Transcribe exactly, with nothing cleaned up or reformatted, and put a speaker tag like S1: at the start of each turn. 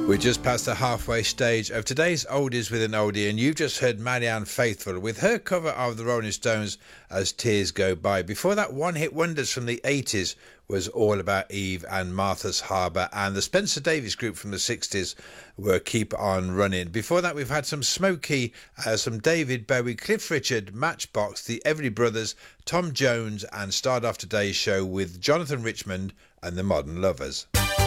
S1: We're just past the halfway stage of today's Oldies with an Oldie, and you've just heard Marianne Faithfull with her cover of the Rolling Stones, As Tears Go By. Before that, One Hit Wonders from the eighties was All About Eve and Martha's Harbour, and the Spencer Davis Group from the sixties were Keep On Running. Before that, we've had some Smokey, uh, some David Bowie, Cliff Richard, Matchbox, the Everly Brothers, Tom Jones, and start off today's show with Jonathan Richman and the Modern Lovers.